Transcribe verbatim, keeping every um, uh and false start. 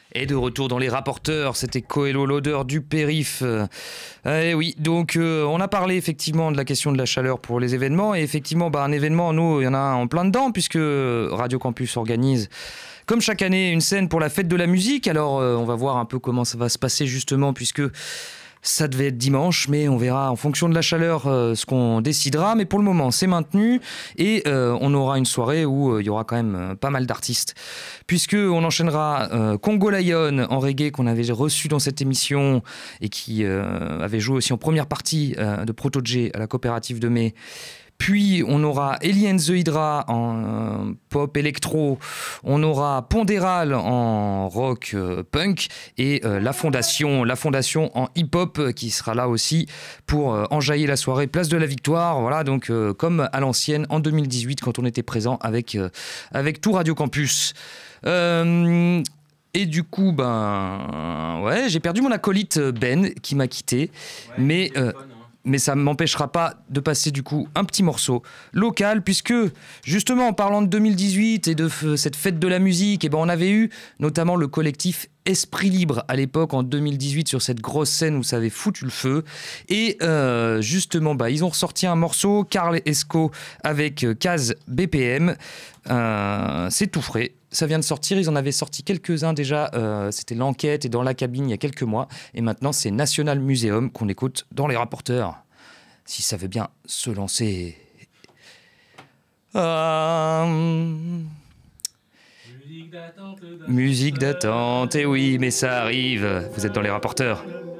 Et de retour dans les rapporteurs, c'était Coelho, l'odeur du périph. Eh oui, donc euh, on a parlé effectivement de la question de la chaleur pour les événements. Et effectivement, bah, un événement, nous, il y en a un en plein dedans, puisque Radio Campus organise, comme chaque année, une scène pour la fête de la musique. Alors, euh, on va voir un peu comment ça va se passer justement, puisque ça devait être dimanche, mais on verra en fonction de la chaleur euh, ce qu'on décidera. Mais pour le moment, c'est maintenu et euh, on aura une soirée où euh, il y aura quand même euh, pas mal d'artistes. Puisqu'on enchaînera euh, Congo Lion en reggae qu'on avait reçu dans cette émission et qui euh, avait joué aussi en première partie euh, de Proto-J à la coopérative de mai. Puis on aura Eli and the Hydra en euh, pop électro, on aura Pondéral en rock euh, punk et euh, la Fondation, la Fondation en hip-hop euh, qui sera là aussi pour euh, enjailler la soirée Place de la Victoire. Voilà, donc euh, comme à l'ancienne en deux mille dix-huit quand on était présent avec, euh, avec tout Radio Campus. Euh, Et du coup, ben, ouais, j'ai perdu mon acolyte Ben qui m'a quitté, ouais, mais, euh, mais ça ne m'empêchera pas de passer du coup un petit morceau local, puisque justement en parlant de deux mille dix-huit et de f- cette fête de la musique, eh ben, on avait eu notamment le collectif Esprit Libre à l'époque en deux mille dix-huit sur cette grosse scène où ça avait foutu le feu. Et euh, justement, bah, ils ont ressorti un morceau, Carl Esco avec euh, Kaz B P M. Euh, c'est tout frais. Ça vient de sortir, ils en avaient sorti quelques-uns déjà, euh, c'était L'Enquête et Dans la cabine il y a quelques mois, et maintenant c'est National Museum qu'on écoute dans les rapporteurs, si ça veut bien se lancer. Euh... Musique d'attente, musique d'attente, et oui, mais ça arrive, vous êtes dans les rapporteurs.